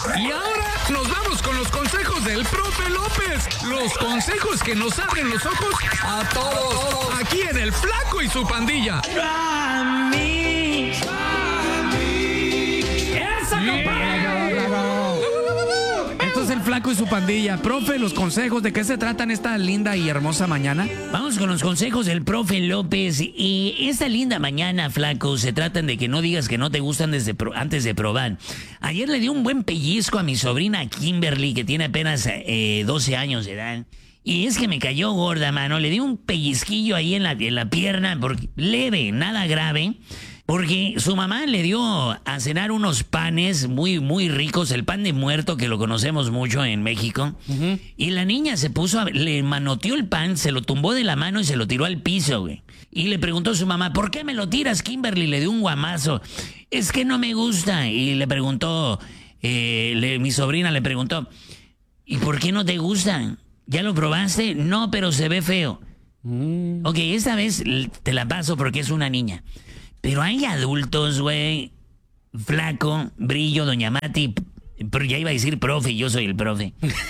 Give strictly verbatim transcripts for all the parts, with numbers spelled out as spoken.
Y ahora nos vamos con los consejos del profe López. Los consejos que nos abren los ojos a todos. Aquí en El Flaco y su Pandilla. Esto es El Flaco y su Pandilla. Profe, los consejos, ¿de qué se tratan esta linda y hermosa mañana? Vamos con los consejos del profe López. Y esta linda mañana, Flaco, se tratan de que no digas que no te gustan desde pro- antes de probar. Ayer le di un buen pellizco a mi sobrina Kimberly, que tiene apenas eh, doce años de edad. Y es que me cayó gorda, mano. Le di un pellizquillo ahí en la, en la pierna, porque, leve, nada grave. Porque su mamá le dio a cenar unos panes muy, muy ricos, el pan de muerto, que lo conocemos mucho en México. Uh-huh. Y la niña se puso, a, le manoteó el pan, se lo tumbó de la mano y se lo tiró al piso, güey. Y le preguntó a su mamá, ¿por qué me lo tiras, Kimberly? Le dio un guamazo. Es que no me gusta. Y le preguntó, eh, le, mi sobrina le preguntó, ¿y por qué no te gusta? ¿Ya lo probaste? No, pero se ve feo. Mm. Ok, esta vez te la paso porque es una niña. Pero hay adultos, güey, Flaco, Brillo, Doña Mati, pero ya iba a decir profe, yo soy el profe.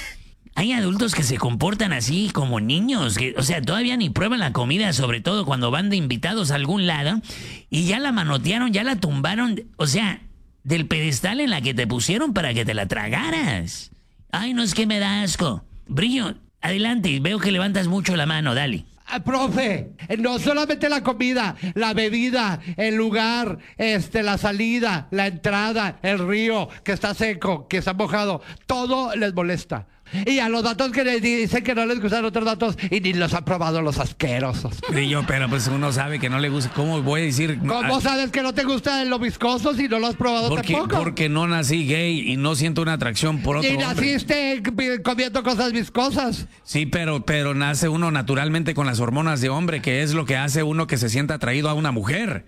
Hay adultos que se comportan así como niños, que, o sea, todavía ni prueban la comida, sobre todo cuando van de invitados a algún lado, y ya la manotearon, ya la tumbaron, o sea, del pedestal en la que te pusieron para que te la tragaras. Ay, no, es que me da asco. Brillo, adelante, veo que levantas mucho la mano, dale. Ah, profe, no solamente la comida, la bebida, el lugar, este, la salida, la entrada, el río que está seco, que está mojado, todo les molesta. Y a los datos que les dicen que no les gustan otros datos y ni los han probado los asquerosos. Brillo, pero pues uno sabe que no le gusta. ¿Cómo voy a decir? ¿Cómo sabes que no te gusta lo viscoso si no lo has probado porque, tampoco? Porque no nací gay y no siento una atracción por otro Y hombre. naciste comiendo cosas viscosas. Sí, pero, pero nace uno naturalmente con las hormonas de hombre, que es lo que hace uno que se sienta atraído a una mujer.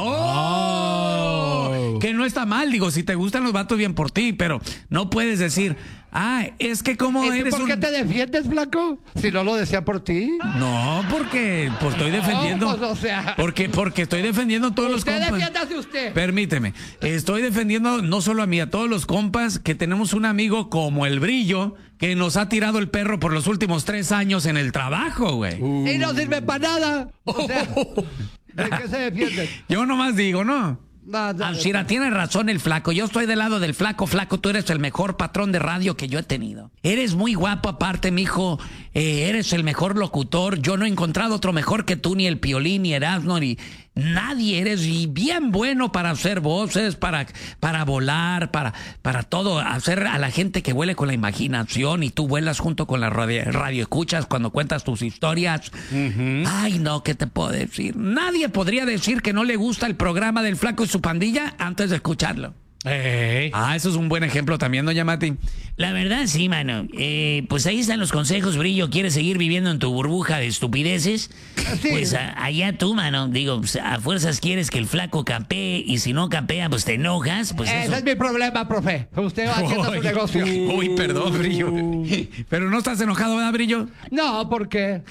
¡Oh! oh. Que no está mal, digo, si te gustan los vatos, bien por ti, pero no puedes decir, ah, es que como ¿Y eres ¿Por qué un... te defiendes, Flaco? Si no lo decía por ti. No, porque pues, estoy defendiendo... No, pues, o sea... Porque, porque estoy defendiendo todos los compas. Usted defiéndase usted. Permíteme, estoy defendiendo no solo a mí, a todos los compas, que tenemos un amigo como el Brillo, que nos ha tirado el perro por los últimos tres años en el trabajo, güey. Uh. Y no sirve para nada. O sea... ¿De qué se defienden? Yo nomás digo, ¿no? No, no, Alcira, tiene razón el Flaco. Yo estoy del lado del Flaco. Flaco, tú eres el mejor patrón de radio que yo he tenido. Eres muy guapo aparte, mijo. Eh, eres el mejor locutor. Yo no he encontrado otro mejor que tú, ni el Piolín, ni Erasmo, ni nadie. Eres y bien bueno para hacer voces, para, para volar, para, para todo. Hacer a la gente que vuele con la imaginación y tú vuelas junto con la radio, radio escuchas cuando cuentas tus historias. Uh-huh. Ay, no, ¿qué te puedo decir? Nadie podría decir que no le gusta el programa del Flaco y su Pandilla antes de escucharlo. Hey. Ah, eso es un buen ejemplo también, doña Mati. La verdad, sí, mano. Eh, pues ahí están los consejos, Brillo. ¿Quieres seguir viviendo en tu burbuja de estupideces? Sí. Pues a, allá tú, mano. Digo, pues, a fuerzas quieres que el Flaco capee y si no capea, pues te enojas. Pues Ese eso. es mi problema, profe. Usted va haciendo uy, su negocio. Uy, perdón, Brillo. Pero no estás enojado, ¿verdad, Brillo? No, ¿por qué?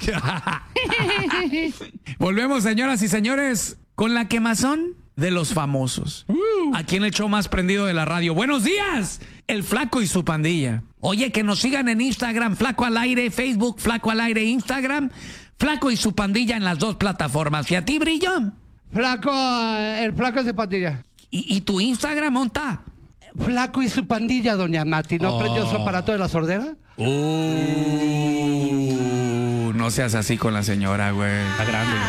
Volvemos, señoras y señores, con la quemazón de los famosos. Uh. Aquí en el show más prendido de la radio. ¡Buenos días! El Flaco y su Pandilla. Oye, que nos sigan en Instagram, Flaco al Aire, Facebook, Flaco al Aire, Instagram, Flaco y su Pandilla en las dos plataformas. ¿Y a ti, Brillo? Flaco, el Flaco y su Pandilla. ¿Y, y tu Instagram, monta? Flaco y su Pandilla, doña Mati. ¿No oh. prendió su aparato de la sordera? Uh, no seas así con la señora, güey. Está grande.